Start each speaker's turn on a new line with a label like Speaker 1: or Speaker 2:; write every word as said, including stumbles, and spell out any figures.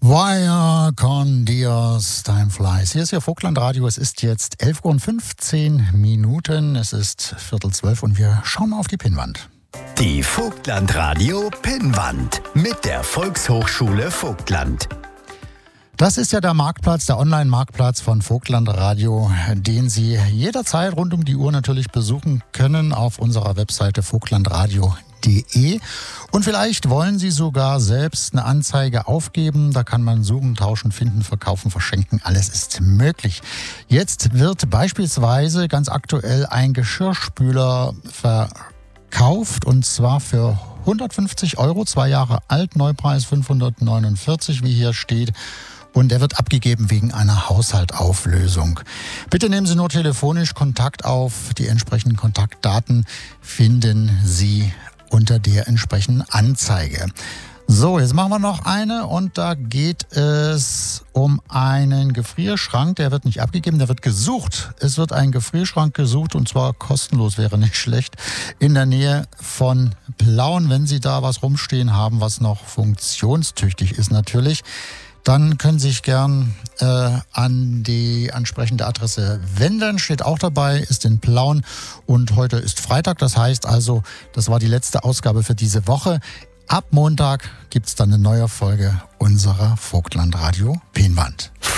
Speaker 1: Vaya con Dios, time flies. Hier ist Ihr Vogtlandradio. Es ist jetzt elf Uhr und fünfzehn Minuten. Es ist Viertel zwölf und wir schauen mal auf die Pinnwand.
Speaker 2: Die Vogtlandradio Pinnwand mit der Volkshochschule Vogtland.
Speaker 1: Das ist ja der Marktplatz, der Online-Marktplatz von Vogtlandradio, den Sie jederzeit rund um die Uhr natürlich besuchen können auf unserer Webseite vogtlandradio punkt de. Und vielleicht wollen Sie sogar selbst eine Anzeige aufgeben. Da kann man suchen, tauschen, finden, verkaufen, verschenken. Alles ist möglich. Jetzt wird beispielsweise ganz aktuell ein Geschirrspüler verkauft und zwar für hundertfünfzig Euro, zwei Jahre alt, Neupreis fünfhundertneunundvierzig, wie hier steht. Und er wird abgegeben wegen einer Haushaltsauflösung. Bitte nehmen Sie nur telefonisch Kontakt auf. Die entsprechenden Kontaktdaten finden Sie unter der entsprechenden Anzeige. So, jetzt machen wir noch eine und da geht es um einen Gefrierschrank. Der wird nicht abgegeben, der wird gesucht. Es wird ein Gefrierschrank gesucht und zwar kostenlos, wäre nicht schlecht, in der Nähe von Plauen. Wenn Sie da was rumstehen haben, was noch funktionstüchtig ist natürlich, dann können Sie sich gern äh, an die ansprechende Adresse wenden. Steht auch dabei, ist in Plauen und heute ist Freitag. Das heißt also, das war die letzte Ausgabe für diese Woche. Ab Montag gibt es dann eine neue Folge unserer Vogtlandradio Pinnwand.